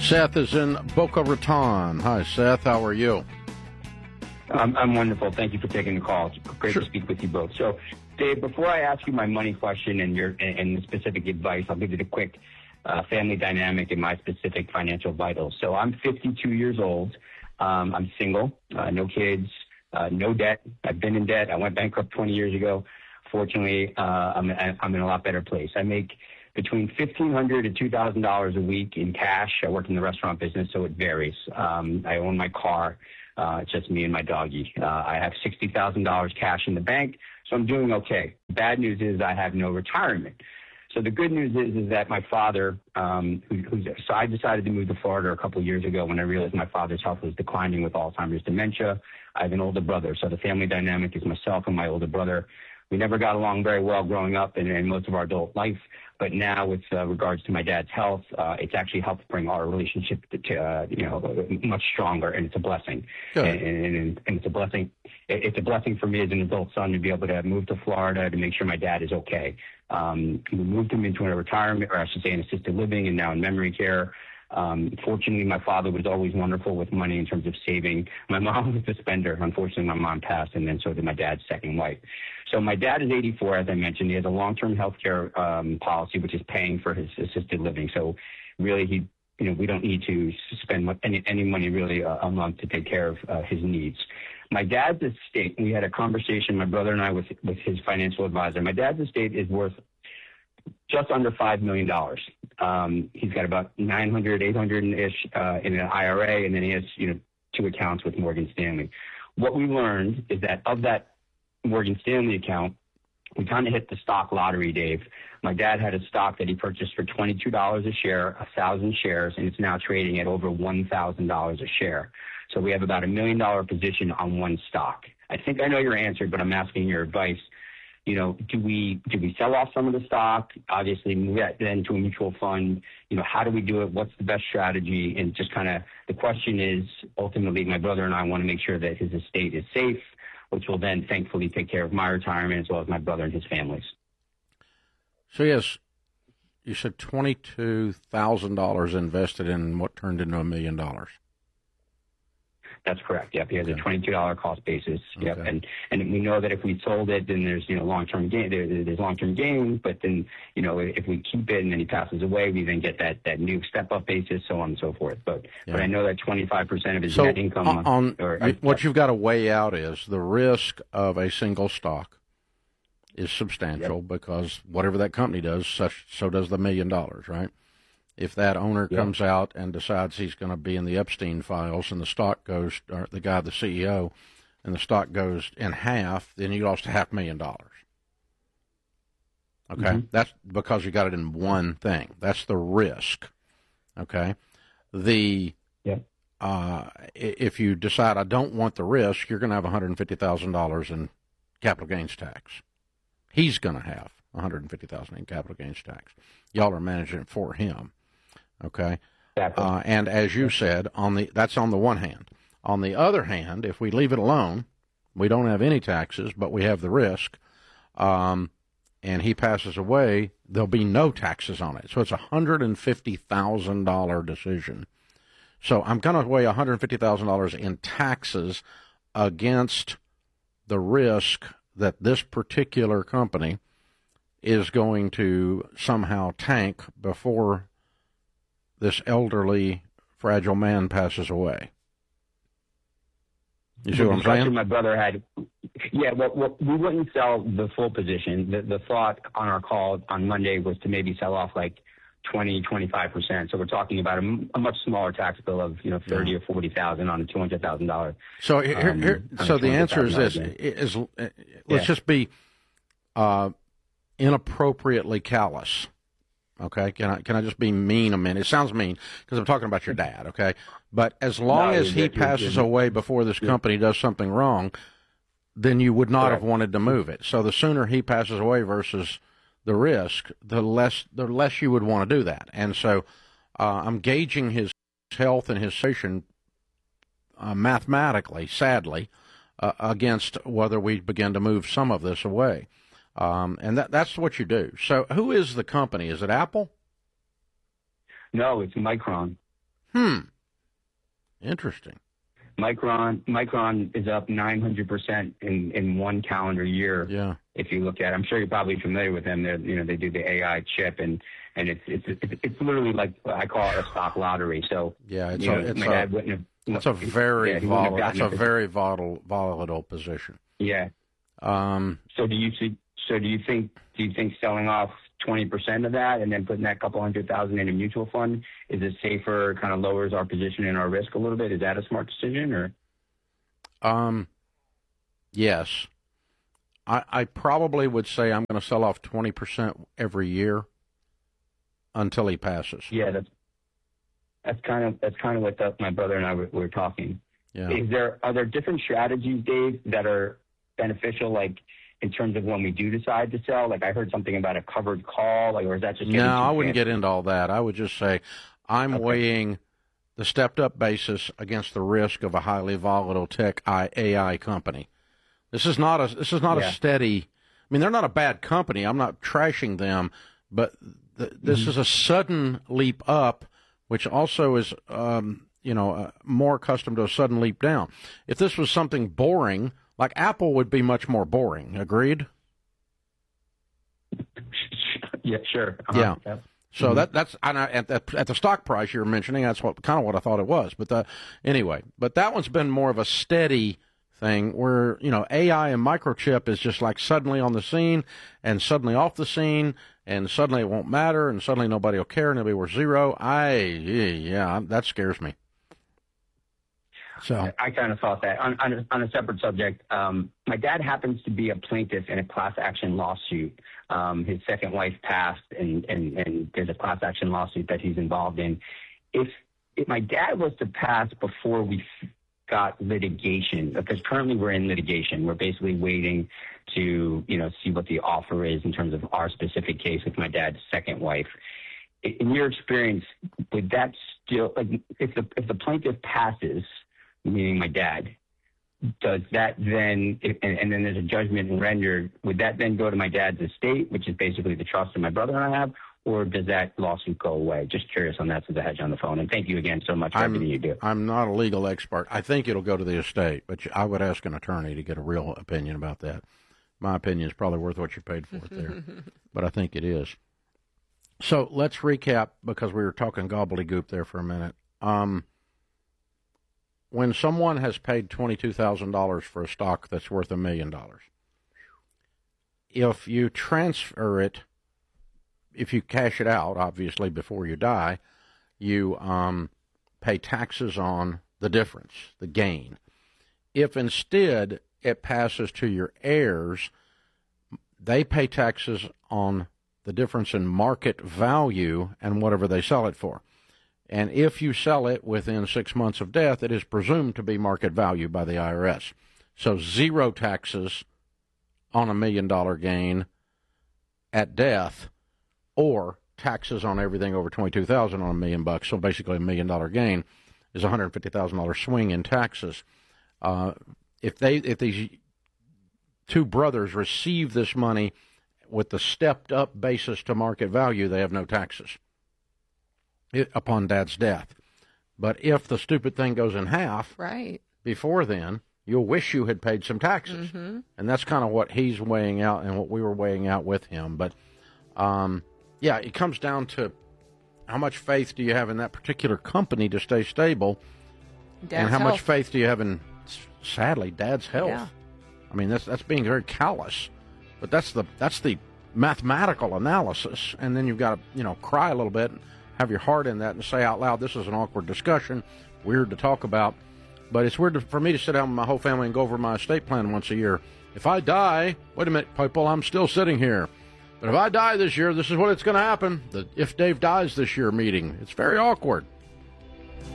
Seth is in Boca Raton. Hi, Seth. How are you? I'm wonderful. Thank you for taking the call. It's great to speak with you both. So, Dave, before I ask you my money question and the specific advice, I'll give you the quick family dynamic and my specific financial vitals. So I'm 52 years old. I'm single, no kids, no debt. I've been in debt. I went bankrupt 20 years ago. Fortunately, I'm in a lot better place. I make between $1,500 and $2,000 a week in cash. I work in the restaurant business, so it varies. I own my car. It's just me and my doggy. I have $60,000 cash in the bank, so I'm doing okay. Bad news is I have no retirement. So the good news is that my father, so I decided to move to Florida a couple of years ago when I realized my father's health was declining with Alzheimer's dementia. I have an older brother, so the family dynamic is myself and my older brother. We never got along very well growing up and most of our adult life. But now with regards to my dad's health, it's actually helped bring our relationship to much stronger, and it's a blessing. And it's a blessing. It's a blessing for me as an adult son to be able to move to Florida to make sure my dad is okay. We moved him into a retirement, or I should say an assisted living, and now in memory care. Fortunately, my father was always wonderful with money in terms of saving. My mom was a spender. Unfortunately, my mom passed, and then so did my dad's second wife. So my dad is 84, as I mentioned. He has a long-term health care policy, which is paying for his assisted living. So really, we don't need to spend any money really a month to take care of his needs. My dad's estate, we had a conversation, my brother and I, with his financial advisor. My dad's estate is worth just under $5 million. He's got about 800-ish in an IRA, and then he has, 2 accounts with Morgan Stanley. What we learned is that of that Morgan Stanley account, we kind of hit the stock lottery, Dave. My dad had a stock that he purchased for $22 a share, 1,000 shares, and it's now trading at over $1,000 a share. So we have about $1 million position on one stock. I think I know your answer, but I'm asking your advice. Do we sell off some of the stock? Obviously, move that then to a mutual fund. How do we do it? What's the best strategy? And just kind of the question is, ultimately, my brother and I want to make sure that his estate is safe, which will then thankfully take care of my retirement as well as my brother and his families. So, yes, you said $22,000 invested in what turned into $1 million. That's correct. Yep. He has a $22 cost basis. Yep. Okay. And we know that if we sold it, then there's long-term gain. There's long-term gain. But then if we keep it and then he passes away, we then get that new step-up basis, so on and so forth. But I know that 25% of his net income. What you've got to weigh out is the risk of a single stock is substantial because whatever that company does, so does the $1 million, right? If that owner comes out and decides he's going to be in the Epstein files and the stock goes, or the CEO, and the stock goes in half, then you lost $500,000. Okay? Mm-hmm. That's because you got it in one thing. That's the risk. Okay? If you decide I don't want the risk, you're going to have $150,000 in capital gains tax. He's going to have $150,000 in capital gains tax. Y'all are managing it for him. Okay, and as you said, that's on the one hand. On the other hand, if we leave it alone, we don't have any taxes, but we have the risk, and he passes away, there'll be no taxes on it. So it's a $150,000 decision. So I'm going to weigh $150,000 in taxes against the risk that this particular company is going to somehow tank before this elderly, fragile man passes away. You see what I'm saying? My brother had, well, we wouldn't sell the full position. The thought on our call on Monday was to maybe sell off like 20-25%. So we're talking about a much smaller tax bill of $30,000 or $40,000 on a $200,000. So so the answer is this: let's just be inappropriately callous. Okay, can I just be mean a minute? It sounds mean because I'm talking about your dad. Okay, but as long as he passes away before this company does something wrong, then you would not have wanted to move it. So the sooner he passes away versus the risk, the less you would want to do that. And so I'm gauging his health and his situation mathematically, sadly, against whether we begin to move some of this away. And that's what you do. So who is the company? Is it Apple? No, it's Micron. Interesting. Micron is up 900% in one calendar year. Yeah. If you look at, I'm sure you're probably familiar with them. They do the AI chip, and it's literally like, I call it a stock lottery. So yeah, it's a very volatile position. Yeah. So do you think selling off 20% of that and then putting that couple $100,000 in a mutual fund, is it safer, kind of lowers our position and our risk a little bit? Is that a smart decision, or? Yes. I probably would say I'm going to sell off 20% every year until he passes. Yeah, that's kind of what my brother and I were talking. Yeah. Are there different strategies, Dave, that are beneficial, like in terms of when we do decide to sell? Like, I heard something about a covered call, or is that just no? I wouldn't get into all that. I would just say I'm weighing the stepped-up basis against the risk of a highly volatile tech AI company. This is not a steady. I mean, they're not a bad company. I'm not trashing them, but this is a sudden leap up, which also is more accustomed to a sudden leap down. If this was something boring, like Apple would be much more boring. Agreed? Yeah, sure. Yeah. So that's at the stock price you were mentioning, that's what I thought it was. But anyway, that one's been more of a steady thing where, AI and microchip is just like suddenly on the scene and suddenly off the scene, and suddenly it won't matter, and suddenly nobody will care, and it'll be worth zero. That scares me. So I kind of thought that. On a separate subject, my dad happens to be a plaintiff in a class action lawsuit. His second wife passed, and there's a class action lawsuit that he's involved in. If my dad was to pass before we got litigation, because currently we're in litigation, we're basically waiting to see what the offer is in terms of our specific case with my dad's second wife. In your experience, would that still, like, if the plaintiff passes, meaning my dad, does that then, and then there's a judgment rendered, would that then go to my dad's estate, which is basically the trust that my brother and I have, or does that lawsuit go away? Just curious on that, since I had you on the phone. And thank you again so much for everything you do. I'm not a legal expert. I think it'll go to the estate, but I would ask an attorney to get a real opinion about that. My opinion is probably worth what you paid for it there, but I think it is. So let's recap, because we were talking gobbledygook there for a minute. When someone has paid $22,000 for a stock that's worth $1 million, if you transfer it, if you cash it out, obviously before you die, you pay taxes on the difference, the gain. If instead it passes to your heirs, they pay taxes on the difference in market value and whatever they sell it for. And if you sell it within 6 months of death, it is presumed to be market value by the IRS. So zero taxes on $1 million gain at death, or taxes on everything over $22,000 on $1 million. So basically, $1 million gain is $150,000 swing in taxes. If these two brothers receive this money with the stepped up basis to market value, they have no taxes upon Dad's death. But if the stupid thing goes in half, right, before then, you'll wish you had paid some taxes. Mm-hmm. And that's kind of what he's weighing out and what we were weighing out with him. But, it comes down to how much faith do you have in that particular company to stay stable, and how much faith do you have in, sadly, Dad's health. Yeah. I mean, that's being very callous, but that's the mathematical analysis. And then you've got to, cry a little bit, have your heart in that, and say out loud, this is an awkward discussion, weird to talk about, but it's weird for me to sit down with my whole family and go over my estate plan once a year. If I die, wait a minute, people, I'm still sitting here. But if I die this year, this is what it's going to happen. The If Dave Dies This Year meeting. It's very awkward.